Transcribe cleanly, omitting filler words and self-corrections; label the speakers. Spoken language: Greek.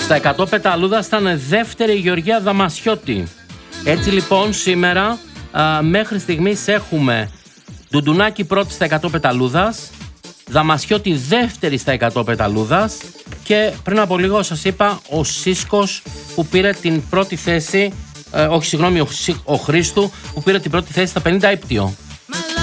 Speaker 1: Στα 100 πεταλούδας ήταν δεύτερη η Γεωργία Δαμασιώτη. Έτσι λοιπόν σήμερα μέχρι στιγμής έχουμε Ντουντουνάκη πρώτη στα 100 πεταλούδας, Δαμασιώτη δεύτερη στα 100 πεταλούδας και πριν από λίγο σας είπα ο Σίσκος που πήρε την πρώτη θέση, ο Χρήστου που πήρε την πρώτη θέση στα 50 ύπτιο.